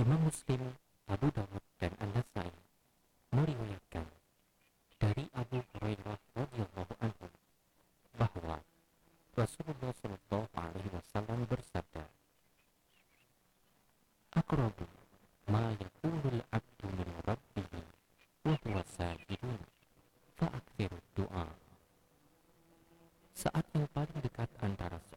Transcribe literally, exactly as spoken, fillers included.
Imam Muslim, Abu Dawud, dan An-Nasai meriwayatkan dari Abu Hurairah radhiyallahu anhu bahwa Rasulullah shallallahu alaihi wasallam bersabda, "Aqrabu ma yakunul abdu min rabbih wa huwa sajidun fa'aktsirud du'a." Saat yang paling dekat antara